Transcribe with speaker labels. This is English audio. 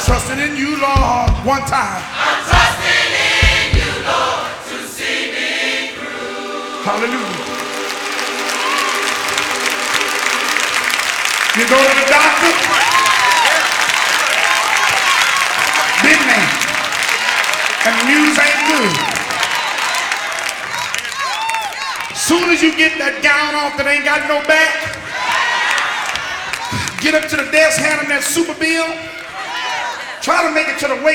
Speaker 1: trusting in you, Lord. One time.
Speaker 2: I'm trusting in you, Lord, to see me through.
Speaker 1: Hallelujah. You go to the doctor, big man, and the news ain't good. Soon as you get that gown off that ain't got no back, get up to the desk, hand them that super bill, try to make it to the waist.